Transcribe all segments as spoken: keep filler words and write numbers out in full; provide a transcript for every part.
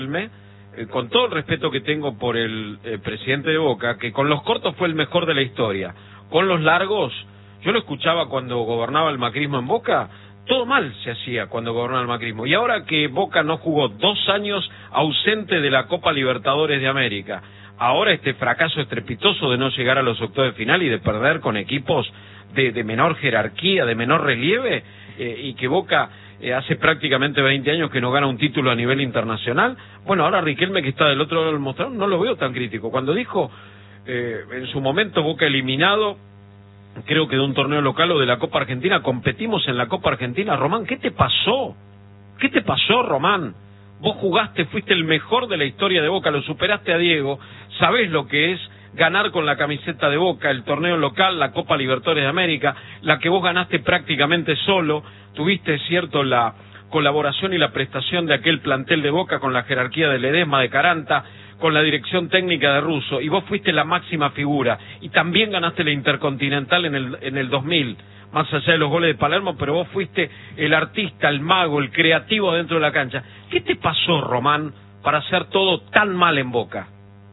Eh, con todo el respeto que tengo por el eh, presidente de Boca, que con los cortos fue el mejor de la historia, con los largos, yo lo escuchaba cuando gobernaba el macrismo en Boca, todo mal se hacía cuando gobernaba el macrismo, y ahora que Boca no jugó dos años ausente de la Copa Libertadores de América, ahora este fracaso estrepitoso de no llegar a los octavos de final y de perder con equipos de, de menor jerarquía, de menor relieve, eh, y que Boca eh, hace prácticamente veinte años que no gana un título a nivel internacional. Bueno, ahora Riquelme, que está del otro lado del mostrador, no lo veo tan crítico. Cuando dijo eh, en su momento Boca eliminado, creo que de un torneo local o de la Copa Argentina, competimos en la Copa Argentina. Román, ¿qué te pasó? ¿Qué te pasó, Román? Vos jugaste, fuiste el mejor de la historia de Boca, lo superaste a Diego, sabés lo que es ganar con la camiseta de Boca, el torneo local, la Copa Libertadores de América, la que vos ganaste prácticamente solo, tuviste, cierto, la colaboración y la prestación de aquel plantel de Boca con la jerarquía de Ledesma, de Caranta, con la dirección técnica de Russo, y vos fuiste la máxima figura, y también ganaste la Intercontinental en el, en el dos mil, más allá de los goles de Palermo, pero vos fuiste el artista, el mago, el creativo dentro de la cancha. ¿Qué te pasó, Román, para hacer todo tan mal en Boca?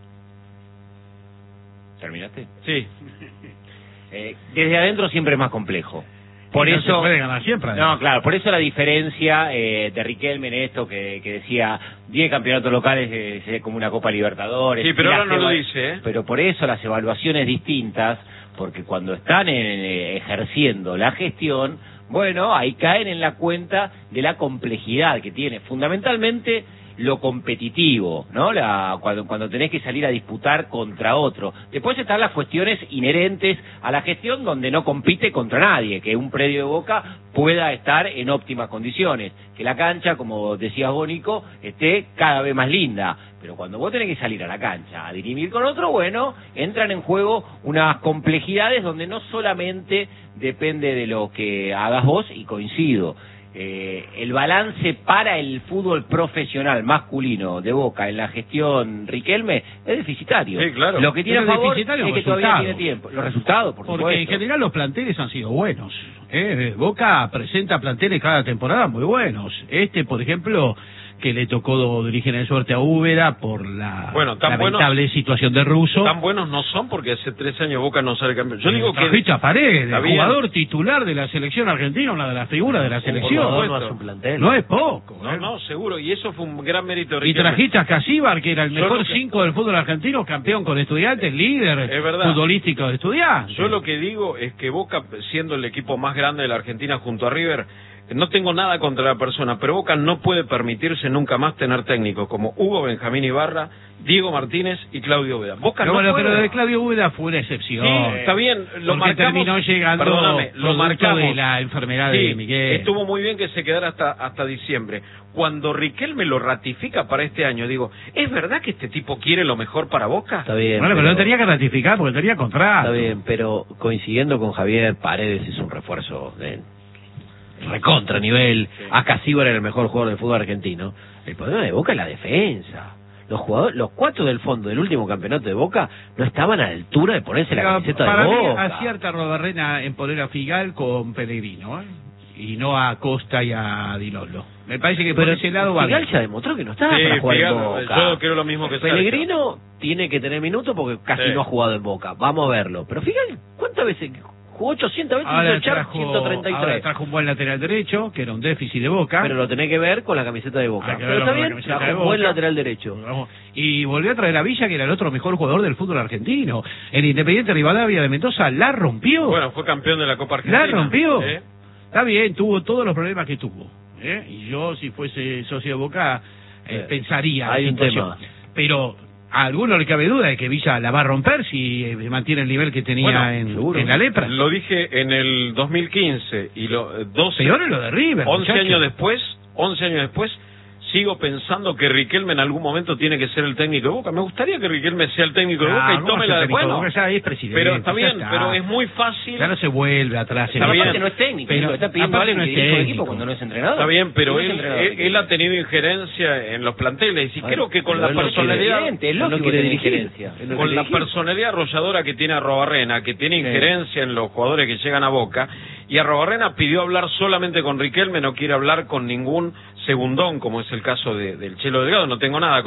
¿Terminaste? Sí. Eh, desde adentro siempre es más complejo. Por y no eso se puede ganar siempre. No, claro, por eso la diferencia eh, de Riquelme en esto que, que decía diez campeonatos locales eh, es como una Copa Libertadores. Sí, pero ahora no lo eva- dice, ¿eh? Pero por eso las evaluaciones distintas, porque cuando están en, eh, ejerciendo la gestión, bueno, ahí caen en la cuenta de la complejidad que tiene, fundamentalmente lo competitivo, ¿no? La, cuando, cuando tenés que salir a disputar contra otro. Después están las cuestiones inherentes a la gestión donde no compite contra nadie, que un predio de Boca pueda estar en óptimas condiciones, que la cancha, como decía Gónico, esté cada vez más linda. Pero cuando vos tenés que salir a la cancha a dirimir con otro, bueno, entran en juego unas complejidades donde no solamente depende de lo que hagas vos, y coincido. Eh, el balance para el fútbol profesional masculino de Boca en la gestión Riquelme es deficitario. Sí, claro. Lo que tiene a Pero favor deficitario es que los todavía resultados. tiene tiempo. Los resultados, por Porque supuesto. en general los planteles han sido buenos. ¿eh? Boca presenta planteles cada temporada muy buenos. Este, por ejemplo, que le tocó dirigir en suerte a Úbeda por la Bueno, tan lamentable buenos- situación de Russo. Tan buenos no son porque hace tres años Boca no sale campeón. Yo digo que... Trajiste a Paredes, Está el bien. jugador titular de la selección argentina, una de las figuras de la selección. jugador no, no es hace un plantel. no es poco. No, ¿eh? no, seguro, y eso fue un gran mérito de Y Riquelme. trajiste a Casíbar, que era el Yo mejor lo que- cinco del fútbol argentino, campeón con Estudiantes, líder Es verdad. futbolístico de Estudiantes. Yo lo que digo es que Boca, siendo el equipo más grande de la Argentina junto a River, no tengo nada contra la persona, pero Boca no puede permitirse nunca más tener técnicos como Hugo Benjamín Ibarra, Diego Martínez y Claudio Úbeda. Boca Pero, no bueno, puede. pero de Claudio Úbeda fue una excepción. Sí, está bien, lo porque marcamos. terminó llegando Perdóname, lo producto marcamos. de la enfermedad Sí, de Miguel. estuvo muy bien que se quedara hasta hasta diciembre. Cuando Riquelme lo ratifica para este año, digo, ¿es verdad que este tipo quiere lo mejor para Boca? Está bien. Bueno, pero no tenía que ratificar porque tenía contrato. Está bien, pero coincidiendo con Javier, Paredes es un refuerzo de recontra nivel. Sí. Acá Síbar era el mejor jugador del fútbol argentino. El problema de Boca es la defensa. Los jugadores, los cuatro del fondo del último campeonato de Boca no estaban a la altura de ponerse la Pero camiseta de para mí Boca. acierta Robarrena en poner a Figal con Pellegrino, ¿eh? Y no a Costa y a Di Lollo. Me parece que por Pero ese lado va Figal bien. ya demostró que no estaba Sí, para jugar Figal, en Boca. yo creo lo mismo que Sergio. Pellegrino tiene que tener minutos porque casi Sí. no ha jugado en Boca. Vamos a verlo. Pero Figal, ¿cuántas veces? Jugó ochocientas veces y Ahora hizo echar trajo, ciento treinta y ahora tres. trajo un buen lateral derecho, que era un déficit de Boca. Pero lo tenés que ver con la camiseta de Boca. Hay que Pero verlo está con la bien, camiseta trajo de un buen Boca. lateral derecho. Vamos. Y volvió a traer a Villa, que era el otro mejor jugador del fútbol argentino. El Independiente Rivadavia de Mendoza la rompió. Bueno, fue campeón de la Copa Argentina. la rompió. ¿Eh? Está bien, tuvo todos los problemas que tuvo. ¿eh? Y yo, si fuese socio de Boca, eh, Eh, pensaría hay la un situación. tema. Pero a alguno le cabe duda de que Villa la va a romper si eh, mantiene el nivel que tenía Bueno, en, seguro. en la lepra. Lo dije en el dos mil quince y lo, doce, Peor es lo de River. once muchacho. años después, once años después, sigo pensando que Riquelme en algún momento tiene que ser el técnico de Boca. Me gustaría que Riquelme sea el técnico de Ah, Boca y ¿cómo tome hace la de técnico de bueno. Boca? Ya es presidente, Pero está ya bien, está. pero es muy fácil. Ya no se vuelve atrás. Está el- bien. Aparte no es técnico, Pero- lo está pidiendo aparte alguien no que es dirige un técnico. equipo cuando no es entrenador. Está bien, pero No es él, entrenador, él, Riquelme. él ha tenido injerencia en los planteles y Bueno, creo que con pero la él no quiere personalidad, evidente, es Él no lógico quiere que tiene dirigir. injerencia. Él no con quiere la dirigir. personalidad arrolladora que tiene Arrobarrena, que tiene injerencia en los jugadores que llegan a Boca, y Arrobarrena pidió hablar solamente con Riquelme, no quiere hablar con ningún segundón, como es el caso de, del Chelo Delgado. No tengo nada